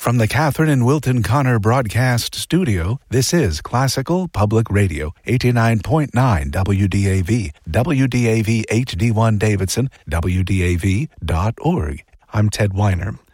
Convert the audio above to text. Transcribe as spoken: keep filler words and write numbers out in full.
From the Catherine and Wilton Connor Broadcast Studio, this is Classical Public Radio, eighty-nine point nine W D A V, W D A V H D one Davidson, W D A V dot org. I'm Ted Weiner.